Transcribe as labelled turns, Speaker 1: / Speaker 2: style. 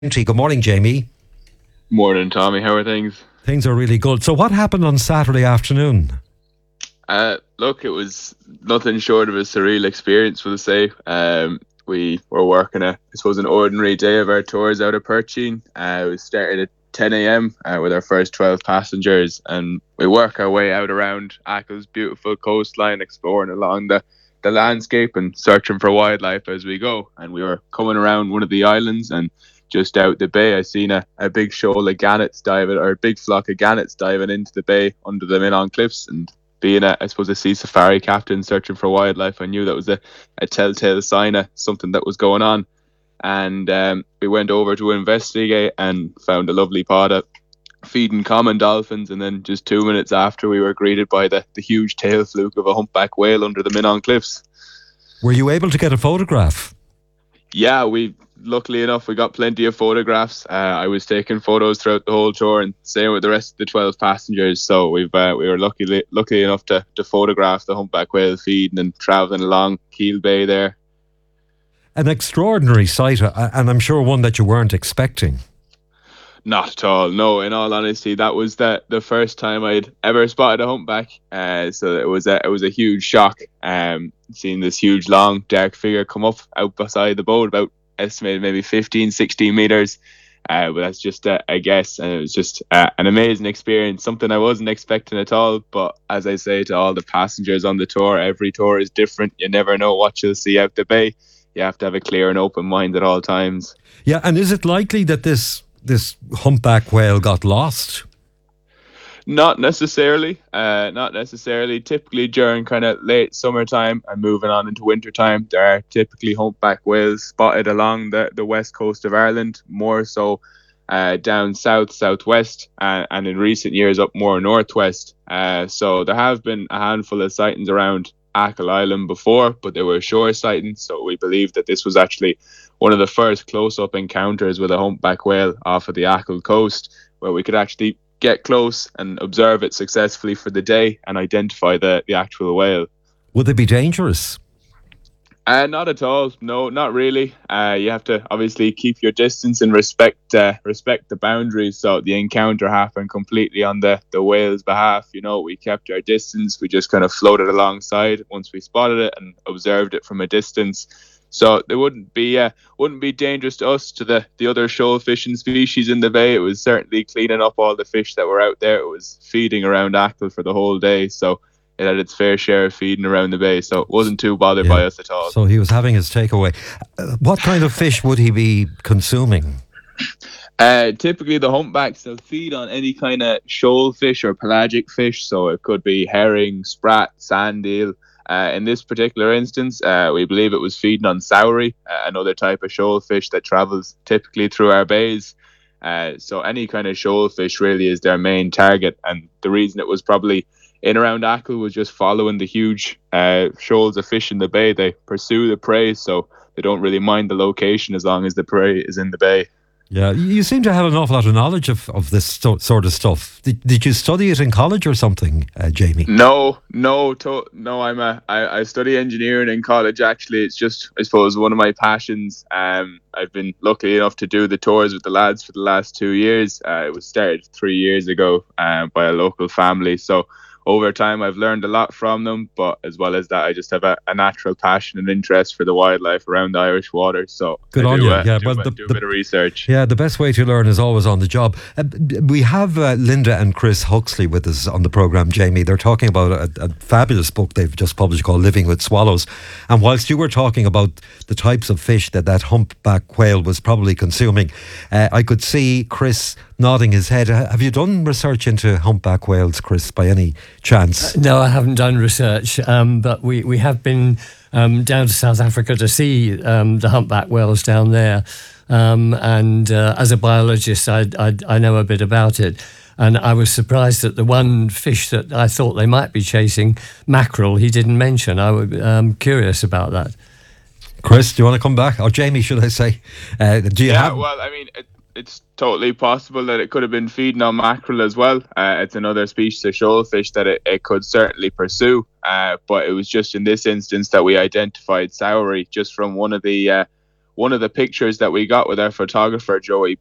Speaker 1: Good morning, Jamie.
Speaker 2: Morning, Tommy. How are things?
Speaker 1: Things are really good. So what happened on Saturday afternoon?
Speaker 2: Look, it was nothing short of a surreal experience, we'll say. We were working an ordinary day of our tours out of Perchine. We started at 10 a.m. With our first 12 passengers, and we work our way out around Achill's beautiful coastline, exploring along the landscape and searching for wildlife as we go. And we were coming around one of the islands, and just out the bay, I seen a big shoal of gannets diving, or a big flock of gannets diving into the bay under the Minon Cliffs. And being a sea safari captain searching for wildlife, I knew that was a telltale sign of something that was going on. And we went over to investigate and found a lovely pod of feeding common dolphins. And then just 2 minutes after, we were greeted by the huge tail fluke of a humpback whale under the Minon Cliffs.
Speaker 1: Were you able to get a photograph?
Speaker 2: Yeah, luckily enough, we got plenty of photographs. I was taking photos throughout the whole tour, and same with the rest of the 12 passengers. So we were lucky enough to photograph the humpback whale feeding and travelling along Keel Bay there.
Speaker 1: An extraordinary sight, and I'm sure one that you weren't expecting.
Speaker 2: Not at all. No, in all honesty, that was the first time I'd ever spotted a humpback. So it was a huge shock. Seeing this huge, long, dark figure come up out beside the boat, about estimated maybe 15, 16 meters. But that's just a guess, and it was just an amazing experience, something I wasn't expecting at all. But as I say to all the passengers on the tour, every tour is different. You never know what you'll see out the bay. You have to have a clear and open mind at all times.
Speaker 1: Yeah, and is it likely that this humpback whale got lost?
Speaker 2: Not necessarily. Not necessarily. Typically during kind of late summertime and moving on into wintertime, there are typically humpback whales spotted along the west coast of Ireland, more so down southwest, and in recent years up more northwest. So there have been a handful of sightings around Achill Island before, but they were shore sightings. So we believe that this was actually one of the first close-up encounters with a humpback whale off of the Achill coast, where we could actually get close and observe it successfully for the day and identify the actual whale.
Speaker 1: Would they be dangerous?
Speaker 2: Not at all. No, not really. You have to obviously keep your distance and respect the boundaries. So the encounter happened completely on the whale's behalf. We kept our distance. We just kind of floated alongside once we spotted it and observed it from a distance. So they wouldn't be dangerous to us, to the other shoal fishing species in the bay. It was certainly cleaning up all the fish that were out there. It was feeding around Achill for the whole day. So it had its fair share of feeding around the bay, so it wasn't too bothered by us at all.
Speaker 1: So he was having his takeaway. What kind of fish would he be consuming?
Speaker 2: Typically the humpbacks, they'll feed on any kind of shoal fish or pelagic fish, so it could be herring, sprat, sand eel. In this particular instance, we believe it was feeding on saury, another type of shoal fish that travels typically through our bays. So any kind of shoal fish really is their main target, and the reason it was probably in around Achill was just following the huge shoals of fish in the bay. They pursue the prey, so they don't really mind the location as long as the prey is in the bay.
Speaker 1: Yeah, you seem to have an awful lot of knowledge of this sort of stuff. Did you study it in college or something, Jamie?
Speaker 2: No. I study engineering in college. Actually, it's just, I suppose, one of my passions. I've been lucky enough to do the tours with the lads for the last 2 years. It was started 3 years ago by a local family. So over time, I've learned a lot from them, but as well as that, I just have a natural passion and interest for the wildlife around the Irish waters. So
Speaker 1: good on you. Yeah,
Speaker 2: do a bit of research.
Speaker 1: Yeah, the best way to learn is always on the job. We have Linda and Chris Huxley with us on the programme, Jamie. They're talking about a fabulous book they've just published called Living with Swallows. And whilst you were talking about the types of fish that humpback whale was probably consuming, I could see Chris nodding his head. Have you done research into humpback whales, Chris, by any chance?
Speaker 3: No, I haven't done research, but we have been down to South Africa to see the humpback whales down there. And as a biologist, I know a bit about it. And I was surprised that the one fish that I thought they might be chasing, mackerel, he didn't mention. I was curious about that.
Speaker 1: Chris, do you want to come back? Or Jamie, should I say?
Speaker 2: Well, I mean, it's totally possible that it could have been feeding on mackerel as well. It's another species of shoal fish that it could certainly pursue. But it was just in this instance that we identified saury just from one of the one of the pictures that we got with our photographer Joey